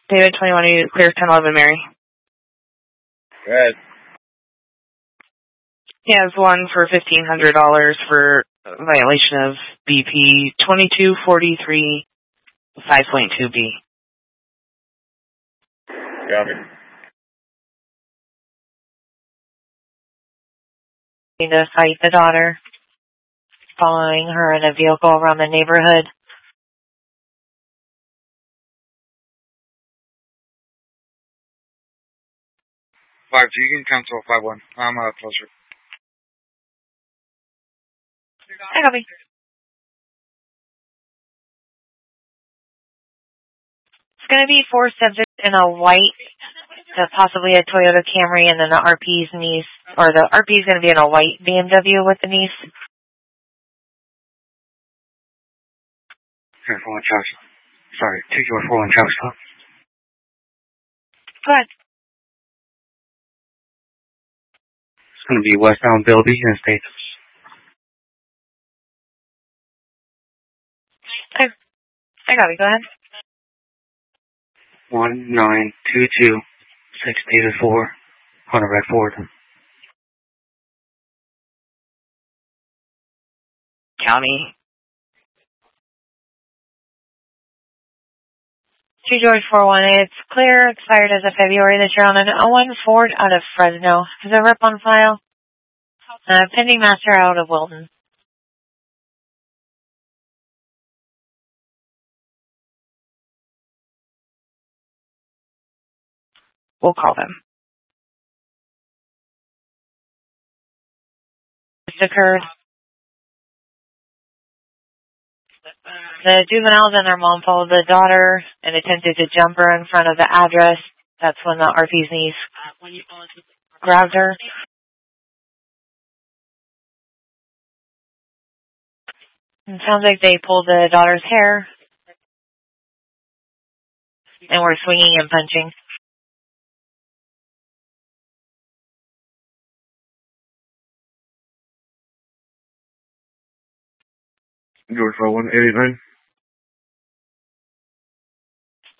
David 21 clear 1011 Mary. Go ahead. He has one for $1,500 for violation of BP 2243 5.2B. Got it. To fight the daughter, following her in a vehicle around the neighborhood. You can cancel 5-1. I'm closer. I copy. It's going to be 4 subjects in a white, possibly a Toyota Camry, and then the RP's niece, or the RP is going to be in a white BMW with the niece. 241 Travis. Sorry, 2441 Travis Club. Go ahead. It's going to be westbound Bilby and States. I got it. Go ahead. 1922684 on a red Ford. County. 2 George 418. It's clear. Expired as of February this year on an 01 Ford out of Fresno. Is a rep on file? Pending master out of Wilton. We'll call them. This occurred. The juveniles and their mom followed the daughter and attempted to jump her in front of the address. That's when the RP's niece grabbed her. It sounds like they pulled the daughter's hair and were swinging and punching. George 41889.